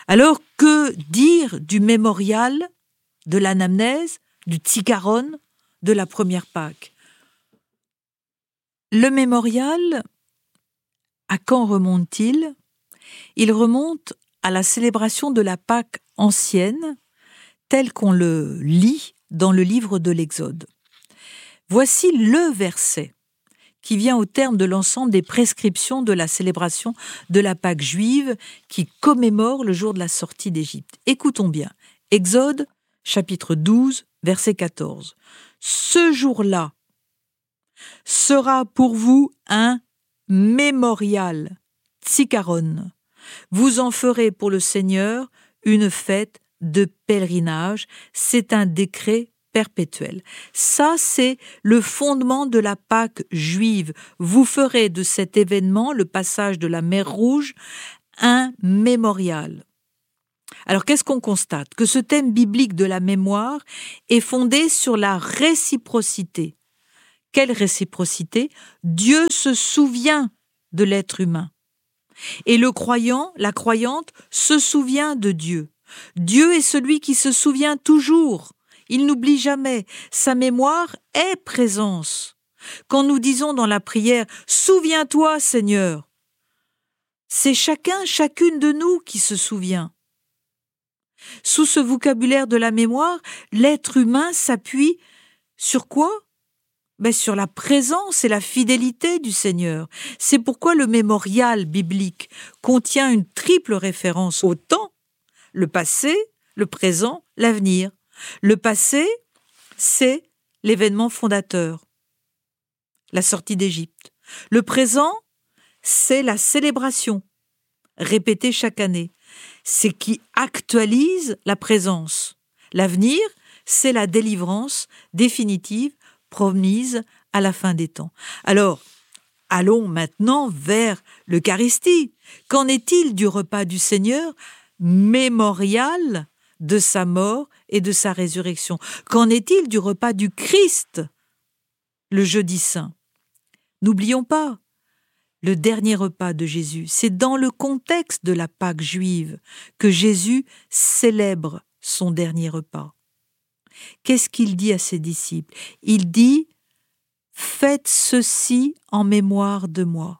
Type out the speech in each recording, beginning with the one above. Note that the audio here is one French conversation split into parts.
Alors, que dire du mémorial, de l'anamnèse, du tzikaron, de la première Pâque? Le mémorial, à quand remonte-t-il? Il remonte à la célébration de la Pâque ancienne, telle qu'on le lit dans le livre de l'Exode. Voici le verset qui vient au terme de l'ensemble des prescriptions de la célébration de la Pâque juive qui commémore le jour de la sortie d'Égypte. Écoutons bien. Exode, chapitre 12, verset 14. « Ce jour-là sera pour vous un mémorial, tzikaron. Vous en ferez pour le Seigneur une fête de pèlerinage. C'est un décret perpétuel. » Ça, c'est le fondement de la Pâque juive. Vous ferez de cet événement, le passage de la mer Rouge, un mémorial. Alors, qu'est-ce qu'on constate? Que ce thème biblique de la mémoire est fondé sur la réciprocité. Quelle réciprocité? Dieu se souvient de l'être humain. Et le croyant, la croyante, se souvient de Dieu. Dieu est celui qui se souvient toujours. Il n'oublie jamais. Sa mémoire est présence. Quand nous disons dans la prière « Souviens-toi, Seigneur », c'est chacune de nous qui se souvient. Sous ce vocabulaire de la mémoire, l'être humain s'appuie sur quoi? Sur la présence et la fidélité du Seigneur. C'est pourquoi le mémorial biblique contient une triple référence au temps, le passé, le présent, l'avenir. Le passé, c'est l'événement fondateur, la sortie d'Égypte. Le présent, c'est la célébration, répétée chaque année. C'est qui actualise la présence. L'avenir, c'est la délivrance définitive promise à la fin des temps. Alors, allons maintenant vers l'Eucharistie. Qu'en est-il du repas du Seigneur, mémorial de sa mort et de sa résurrection? Qu'en est-il du repas du Christ, le jeudi saint? N'oublions pas, le dernier repas de Jésus, c'est dans le contexte de la Pâque juive que Jésus célèbre son dernier repas. Qu'est-ce qu'il dit à ses disciples? Il dit « Faites ceci en mémoire de moi.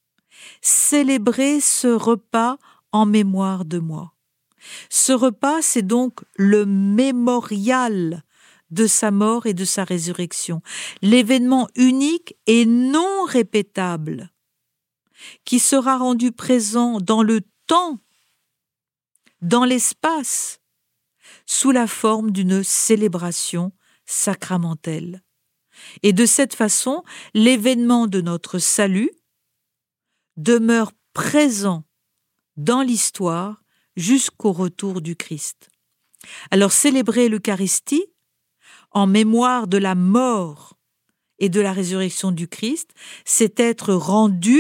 Célébrez ce repas en mémoire de moi. » Ce repas, c'est donc le mémorial de sa mort et de sa résurrection, l'événement unique et non répétable qui sera rendu présent dans le temps, dans l'espace, sous la forme d'une célébration sacramentelle. Et de cette façon, l'événement de notre salut demeure présent dans l'histoire jusqu'au retour du Christ. Alors célébrer l'Eucharistie en mémoire de la mort et de la résurrection du Christ, c'est être rendu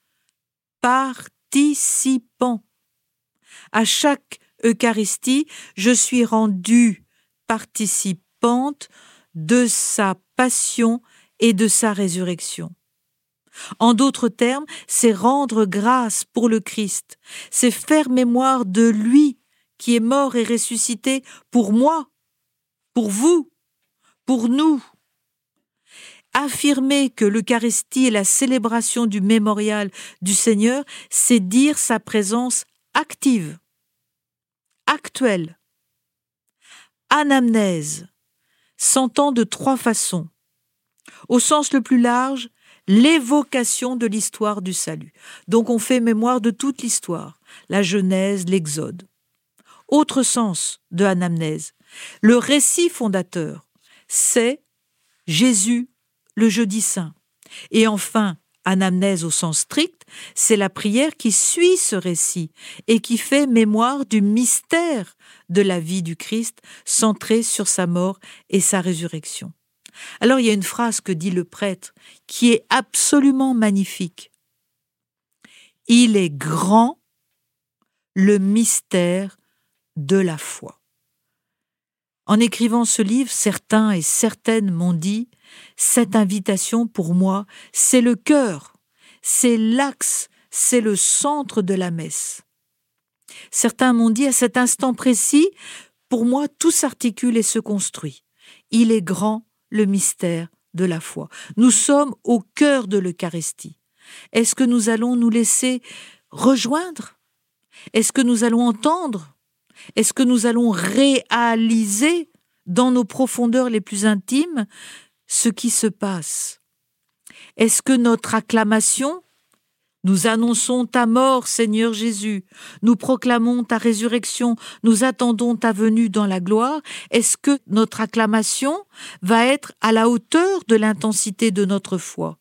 participant. À chaque Eucharistie, je suis rendue participante de sa passion et de sa résurrection. En d'autres termes, c'est rendre grâce pour le Christ, c'est faire mémoire de lui qui est mort et ressuscité pour moi, pour vous, pour nous. Affirmer que l'Eucharistie est la célébration du mémorial du Seigneur, c'est dire sa présence active, actuelle. Anamnèse s'entend de trois façons. Au sens le plus large, l'évocation de l'histoire du salut. Donc on fait mémoire de toute l'histoire, la Genèse, l'Exode. Autre sens de anamnèse, le récit fondateur, c'est Jésus, le jeudi saint. Et enfin, anamnèse au sens strict, c'est la prière qui suit ce récit et qui fait mémoire du mystère de la vie du Christ centré sur sa mort et sa résurrection. Alors il y a une phrase que dit le prêtre qui est absolument magnifique. Il est grand le mystère de la foi. En écrivant ce livre, certains et certaines m'ont dit « Cette invitation, pour moi, c'est le cœur, c'est l'axe, c'est le centre de la messe. » Certains m'ont dit, à cet instant précis, pour moi, tout s'articule et se construit. Il est grand, le mystère de la foi. Nous sommes au cœur de l'Eucharistie. Est-ce que nous allons nous laisser rejoindre? Est-ce que nous allons entendre? Est-ce que nous allons réaliser dans nos profondeurs les plus intimes ce qui se passe? Est-ce que notre acclamation, nous annonçons ta mort, Seigneur Jésus, nous proclamons ta résurrection, nous attendons ta venue dans la gloire, est-ce que notre acclamation va être à la hauteur de l'intensité de notre foi?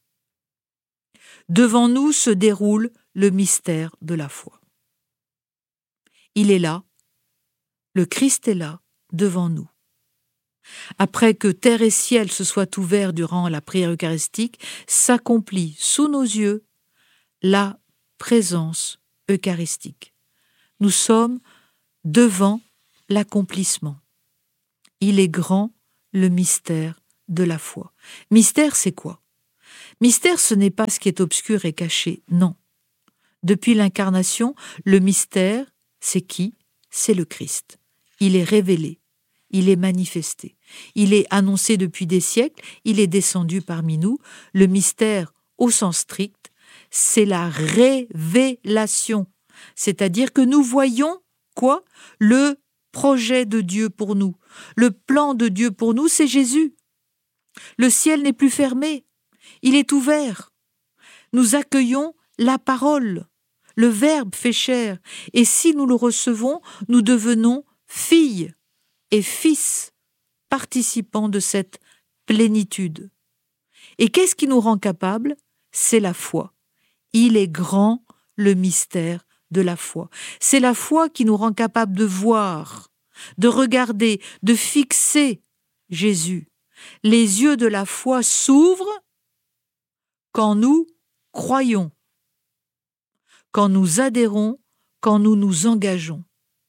Devant nous se déroule le mystère de la foi. Il est là, le Christ est là, devant nous. Après que terre et ciel se soient ouverts durant la prière eucharistique, s'accomplit sous nos yeux la présence eucharistique. Nous sommes devant l'accomplissement. Il est grand, le mystère de la foi. Mystère, c'est quoi? Mystère, ce n'est pas ce qui est obscur et caché, non. Depuis l'incarnation, le mystère, c'est qui? C'est le Christ. Il est révélé, il est manifesté. Il est annoncé depuis des siècles, il est descendu parmi nous. Le mystère, au sens strict, c'est la révélation. C'est-à-dire que nous voyons, quoi? Le projet de Dieu pour nous. Le plan de Dieu pour nous, c'est Jésus. Le ciel n'est plus fermé, il est ouvert. Nous accueillons la parole. Le Verbe fait chair, et si nous le recevons, nous devenons filles et fils, participants de cette plénitude. Et qu'est-ce qui nous rend capables? C'est la foi. Il est grand, le mystère de la foi. C'est la foi qui nous rend capables de voir, de regarder, de fixer Jésus. Les yeux de la foi s'ouvrent quand nous croyons, quand nous adhérons, quand nous nous engageons.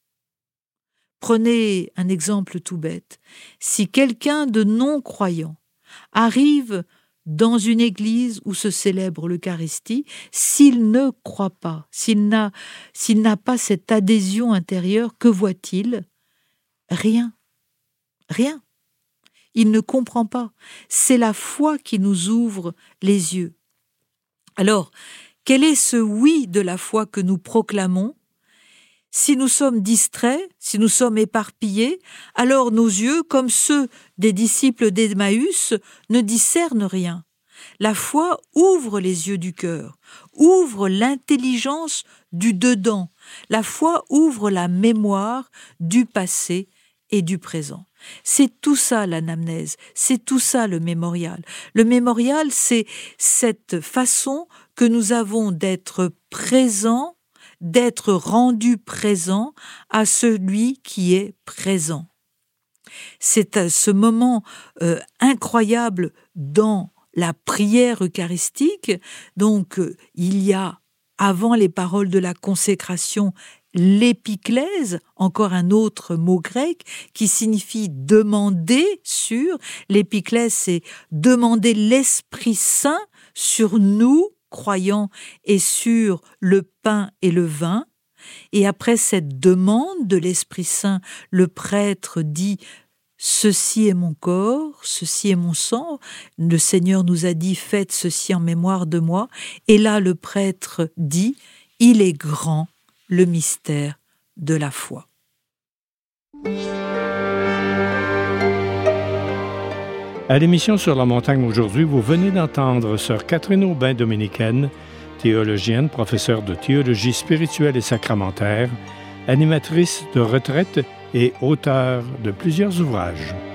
Prenez un exemple tout bête. Si quelqu'un de non-croyant arrive dans une église où se célèbre l'Eucharistie, s'il ne croit pas, s'il n'a pas cette adhésion intérieure, que voit-il? Rien. Rien. Il ne comprend pas. C'est la foi qui nous ouvre les yeux. Alors, quel est ce oui de la foi que nous proclamons? Si nous sommes distraits, si nous sommes éparpillés, alors nos yeux, comme ceux des disciples d'Emmaüs, ne discernent rien. La foi ouvre les yeux du cœur, ouvre l'intelligence du dedans. La foi ouvre la mémoire du passé et du présent. C'est tout ça l'anamnèse, c'est tout ça le mémorial. Le mémorial, c'est cette façon que nous avons d'être présents, d'être rendu présent à celui qui est présent. C'est ce moment incroyable dans la prière eucharistique. Donc, il y a, avant les paroles de la consécration, l'épiclèse, encore un autre mot grec, qui signifie demander sur. L'épiclèse, c'est demander l'Esprit Saint sur nous, croyants, et sur le pain et le vin. Et après cette demande de l'Esprit Saint, le prêtre dit « Ceci est mon corps, ceci est mon sang ». Le Seigneur nous a dit « Faites ceci en mémoire de moi ». Et là, le prêtre dit « Il est grand le mystère de la foi ». À l'émission Sur la montagne aujourd'hui, vous venez d'entendre sœur Catherine Aubin, dominicaine, théologienne, professeure de théologie spirituelle et sacramentaire, animatrice de retraite et auteure de plusieurs ouvrages.